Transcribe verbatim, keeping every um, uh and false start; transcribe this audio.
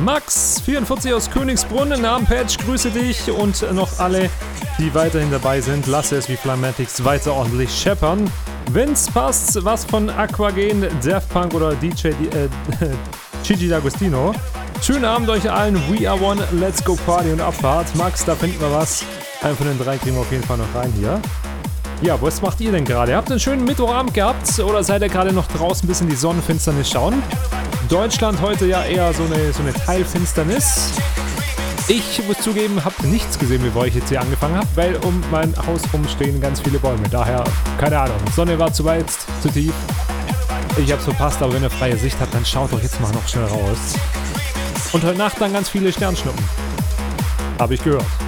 Max vierundvierzig aus Königsbrunn, Namenpatch, grüße dich und noch alle, die weiterhin dabei sind. Lasse es wie Flamatics weiter ordentlich scheppern. Wenn's passt, was von Aquagen, Daft Punk oder D J äh, Gigi D'Agostino. Schönen Abend euch allen. We are one, let's go Party und Abfahrt. Max, da finden wir was. Einen von den drei kriegen wir auf jeden Fall noch rein hier. Ja, was macht ihr denn gerade? Habt ihr einen schönen Mittwochabend gehabt oder seid ihr gerade noch draußen bis in die Sonnenfinsternis schauen? Deutschland heute ja eher so eine, so eine Teilfinsternis. Ich muss zugeben, habe nichts gesehen, bevor ich jetzt hier angefangen habe, weil um mein Haus rum stehen ganz viele Bäume. Daher, keine Ahnung, Sonne war zu weit, zu tief. Ich hab's verpasst, aber wenn ihr freie Sicht habt, dann schaut doch jetzt mal noch schnell raus. Und heute Nacht dann ganz viele Sternschnuppen. Habe ich gehört.